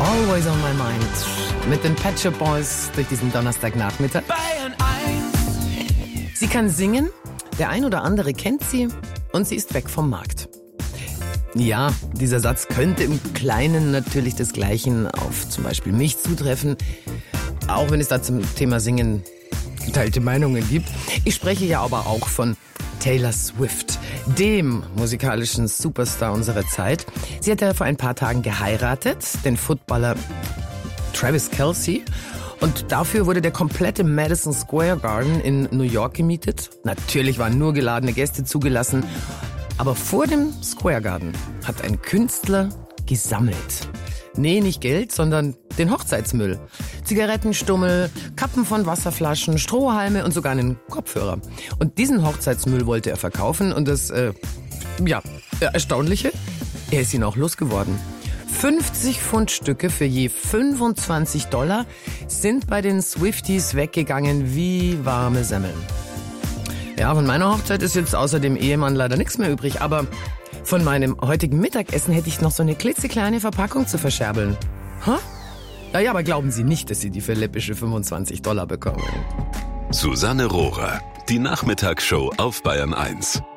Always on my mind. Mit den Pet Shop Boys durch diesen Donnerstagnachmittag. Bayern 1. Sie kann singen, der ein oder andere kennt sie und sie ist weg vom Markt. Ja, dieser Satz könnte im Kleinen natürlich desgleichen auf zum Beispiel mich zutreffen, auch wenn es da zum Thema Singen geteilte Meinungen gibt. Ich spreche ja aber auch von Taylor Swift, dem musikalischen Superstar unserer Zeit. Sie hat ja vor ein paar Tagen geheiratet, den Footballer Travis Kelce. Und dafür wurde der komplette Madison Square Garden in New York gemietet. Natürlich waren nur geladene Gäste zugelassen. Aber vor dem Square Garden hat ein Künstler gesammelt. Nee, nicht Geld, sondern den Hochzeitsmüll. Zigarettenstummel, Kappen von Wasserflaschen, Strohhalme und sogar einen Kopfhörer. Und diesen Hochzeitsmüll wollte er verkaufen und das, Erstaunliche, er ist ihn auch losgeworden. 50 Pfundstücke für je $25 sind bei den Swifties weggegangen wie warme Semmeln. Ja, von meiner Hochzeit ist jetzt außer dem Ehemann leider nichts mehr übrig, aber von meinem heutigen Mittagessen hätte ich noch so eine klitzekleine Verpackung zu verscherbeln. Ja, aber glauben Sie nicht, dass Sie die für läppische $25 bekommen. Susanne Rohrer, die Nachmittagsshow auf Bayern 1.